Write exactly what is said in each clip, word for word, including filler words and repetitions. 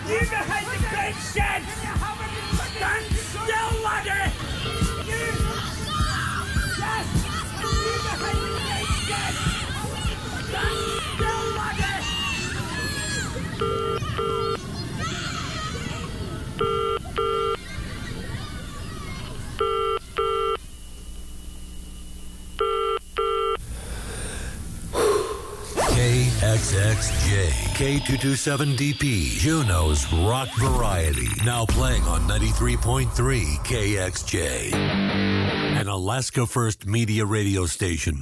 You behind the great shed! Stand still, laddie! You! Yes! You behind the great shed! Stand still, laddie! K X X J, K two twenty-seven D P, Juneau's rock variety. Now playing on ninety-three point three K X J, an Alaska First Media radio station.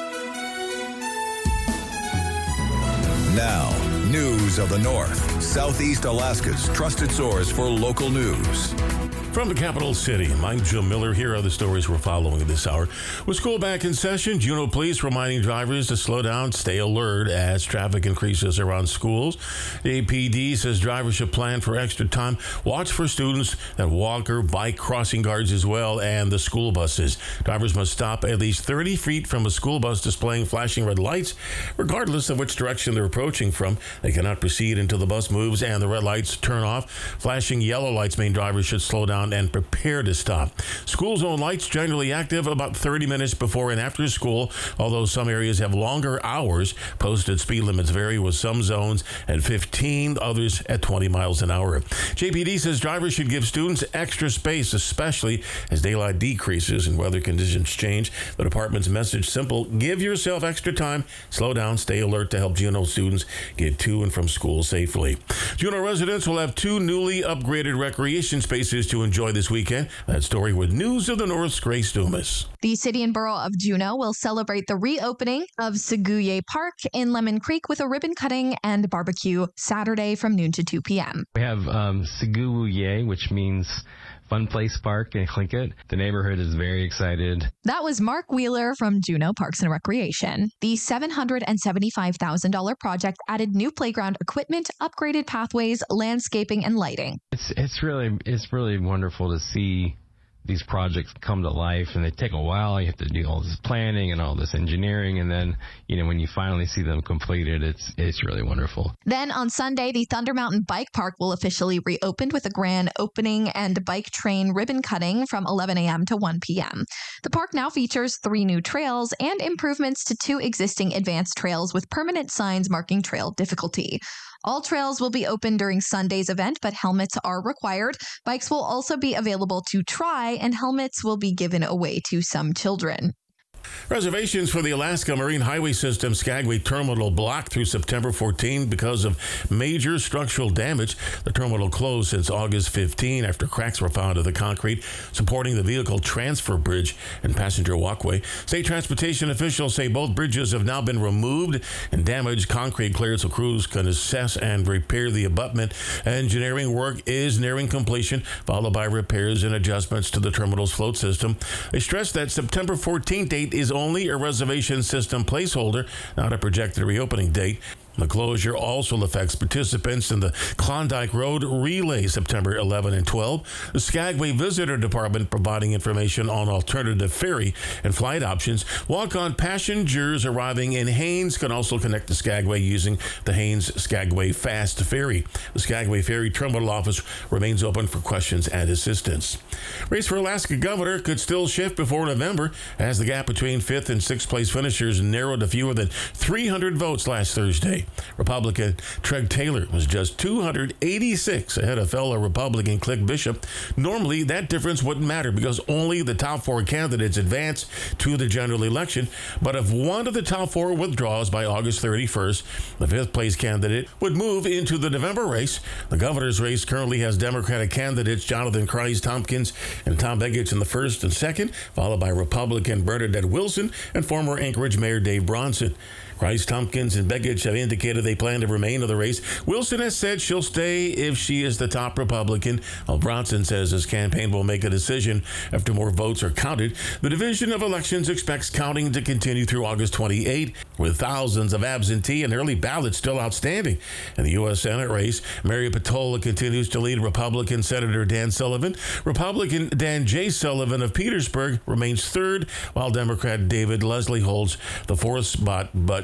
Now, news of the North, Southeast Alaska's trusted source for local news. From the capital city, I'm Jim Miller. Here are the stories we're following this hour. With school back in session, Juneau Police reminding drivers to slow down, stay alert as traffic increases around schools. The A P D says drivers should plan for extra time. Watch for students that walk or bike crossing guards as well, and the school buses. Drivers must stop at least thirty feet from a school bus displaying flashing red lights, regardless of which direction they're approaching from. They cannot proceed until the bus moves and the red lights turn off. Flashing yellow lights mean drivers should slow down and prepare to stop. School zone lights generally active about thirty minutes before and after school, although some areas have longer hours. Posted speed limits vary, with some zones at fifteen, others at twenty miles an hour. J P D says drivers should give students extra space, especially as daylight decreases and weather conditions change. The department's message simple: give yourself extra time, slow down, stay alert to help Juneau students get to and from school safely. Juneau residents will have two newly upgraded recreation spaces to enjoy this weekend. That story with News of the North's Grace Dumas. The city and borough of Juneau will celebrate the reopening of Seguye Park in Lemon Creek with a ribbon cutting and barbecue Saturday from noon to two p.m. We have um, Seguye, which means Fun Place Park in Tlingit. The neighborhood is very excited. That was Mark Wheeler from Juneau Parks and Recreation. The seven hundred seventy-five thousand dollars project added new playground equipment, upgraded pathways, landscaping, and lighting. It's it's really it's really wonderful to see these projects come to life, and they take a while. You have to do all this planning and all this engineering, and then, you know, when you finally see them completed, it's it's really wonderful. Then on Sunday, the Thunder Mountain Bike Park will officially reopen with a grand opening and bike train ribbon cutting from eleven a.m. to one p.m. The park now features three new trails and improvements to two existing advanced trails with permanent signs marking trail difficulty. All trails will be open during Sunday's event, but helmets are required. Bikes will also be available to try, and helmets will be given away to some children. Reservations for the Alaska Marine Highway System Skagway Terminal blocked through September fourteenth because of major structural damage. The terminal closed since August fifteenth after cracks were found in the concrete supporting the vehicle transfer bridge and passenger walkway. State transportation officials say both bridges have now been removed and damaged concrete cleared so crews can assess and repair the abutment. Engineering work is nearing completion, followed by repairs and adjustments to the terminal's float system. They stress that September fourteenth date is only a reservation system placeholder, not a projected reopening date. The closure also affects participants in the Klondike Road Relay September eleventh and twelfth. The Skagway Visitor Department providing information on alternative ferry and flight options. Walk-on passengers arriving in Haines can also connect to Skagway using the Haines Skagway Fast Ferry. The Skagway Ferry Terminal office remains open for questions and assistance. Race for Alaska Governor could still shift before November as the gap between fifth and sixth place finishers narrowed to fewer than three hundred votes last Thursday. Republican Treg Taylor was just two hundred eighty-six ahead of fellow Republican Click Bishop. Normally, that difference wouldn't matter because only the top four candidates advance to the general election. But if one of the top four withdraws by August thirty-first, the fifth place candidate would move into the November race. The governor's race currently has Democratic candidates Jonathan Kreis Tompkins and Tom Begich in the first and second, followed by Republican Bernadette Wilson and former Anchorage Mayor Dave Bronson. Kreis Tompkins and Begich have indicated they plan to remain in the race. Wilson has said she'll stay if she is the top Republican, while Bronson says his campaign will make a decision after more votes are counted. The Division of Elections expects counting to continue through August twenty-eighth, with thousands of absentee and early ballots still outstanding. In the U S Senate race, Mary Patola continues to lead Republican Senator Dan Sullivan. Republican Dan J. Sullivan of Petersburg remains third, while Democrat David Leslie holds the fourth spot, but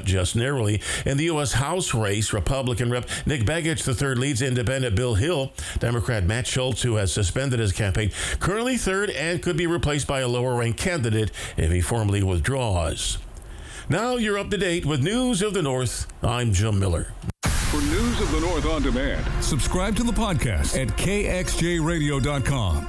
but just narrowly. In the U S. House race, Republican Rep Nick Begich the third leads independent Bill Hill. Democrat Matt Schultz, who has suspended his campaign, currently third and could be replaced by a lower-ranked candidate if he formally withdraws. Now you're up to date with News of the North. I'm Jim Miller. For News of the North on demand, subscribe to the podcast at K X J radio dot com.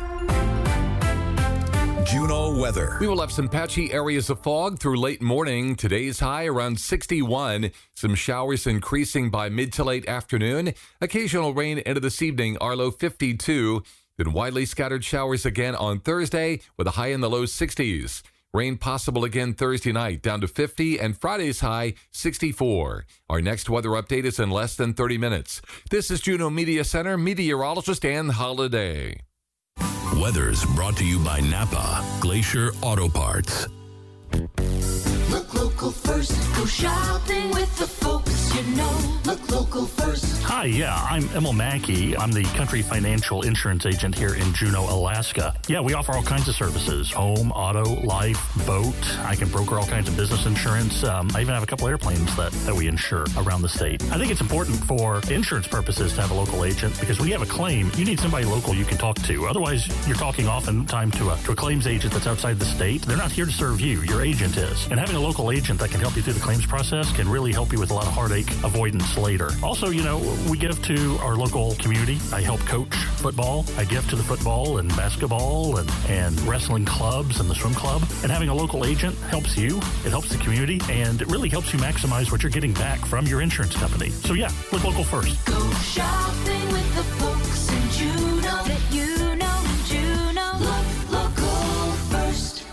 Juneau weather. We will have some patchy areas of fog through late morning. Today's high around sixty-one. Some showers increasing by mid to late afternoon. Occasional rain into this evening. Our low fifty-two. Then widely scattered showers again on Thursday with a high in the low sixties. Rain possible again Thursday night, down to fifty, and Friday's high, sixty-four. Our next weather update is in less than thirty minutes. This is Juneau Media Center meteorologist Ann Holiday. Weather's brought to you by Napa Glacier Auto Parts. Look local first. Go shopping with the folks you know. Look local first. Hi, yeah, I'm Emil Mackey. I'm the Country Financial Insurance Agent here in Juneau, Alaska. Yeah, we offer all kinds of services. Home, auto, life, boat. I can broker all kinds of business insurance. Um, I even have a couple airplanes that, that we insure around the state. I think it's important for insurance purposes to have a local agent because when you have a claim, you need somebody local you can talk to. Otherwise, you're talking oftentimes to a, to a claims agent that's outside the state. They're not here to serve you. Your agent is. And having a local agent that can help you through the claims process can really help you with a lot of heartache avoidance later. Also, you know, we give to our local community. I help coach football. I give to the football and basketball and, and wrestling clubs and the swim club. And having a local agent helps you. It helps the community. And it really helps you maximize what you're getting back from your insurance company. So, yeah, look local first. Go shopping with the folks in Juneau that you know in Juneau. Look local first.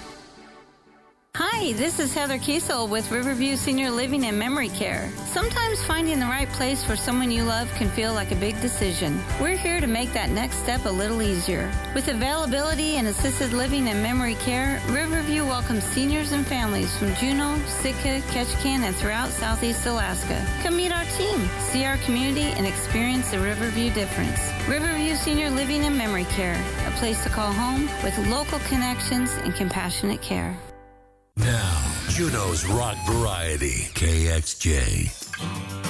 Hi, this is Heather Kiesel with Riverview Senior Living and Memory Care. Sometimes finding the right place for someone you love can feel like a big decision. We're here to make that next step a little easier. With availability in assisted living and memory care, Riverview welcomes seniors and families from Juneau, Sitka, Ketchikan, and throughout Southeast Alaska. Come meet our team, see our community, and experience the Riverview difference. Riverview Senior Living and Memory Care, a place to call home with local connections and compassionate care. Now, Juneau's Rock Variety, K X J.